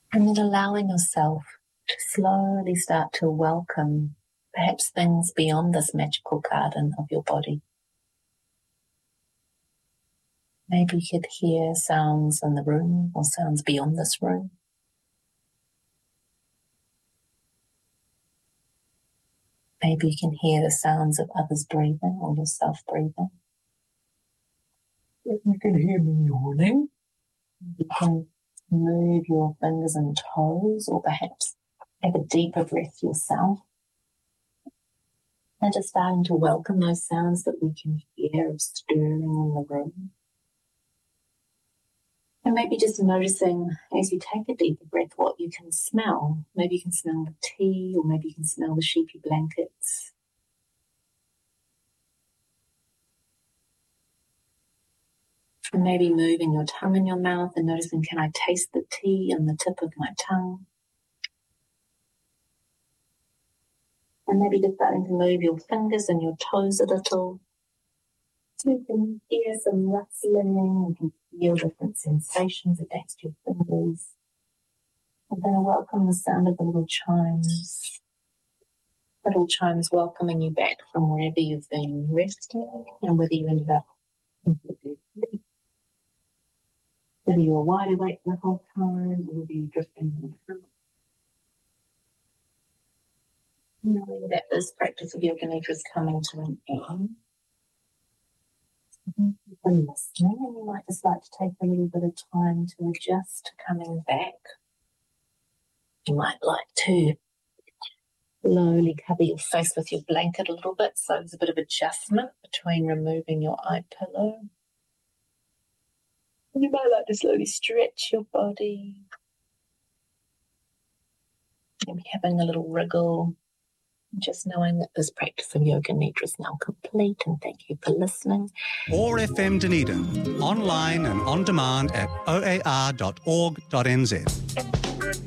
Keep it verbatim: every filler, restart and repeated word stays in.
And then allowing yourself to slowly start to welcome perhaps things beyond this magical garden of your body. Maybe you could hear sounds in the room or sounds beyond this room. Maybe you can hear the sounds of others breathing or yourself breathing. If you can hear me yawning. You can move your fingers and toes, or perhaps have a deeper breath yourself. And just starting to welcome those sounds that we can hear of stirring in the room. And maybe just noticing as you take a deeper breath what you can smell. Maybe you can smell the tea, or maybe you can smell the sheepy blankets. And maybe moving your tongue in your mouth and noticing, can I taste the tea on the tip of my tongue? And maybe just starting to move your fingers and your toes a little. So you can hear some rustling, you can feel different sensations against your fingers. And then welcome the sound of the little chimes. Little chimes welcoming you back from wherever you've been resting, and whether you ended up completely asleep, whether you were wide awake the whole time, or whether you drifting in the room. Knowing that this practice of yoga nidra is coming to an end. You've been listening, and you might just like to take a little bit of time to adjust to coming back. You might like to slowly cover your face with your blanket a little bit, so there's a bit of adjustment between removing your eye pillow. And you might like to slowly stretch your body. Maybe having a little wriggle. Just knowing that this practice of yoga nidra is now complete, and thank you for listening. O A R F M Dunedin, online and on demand at o a r dot org dot n z.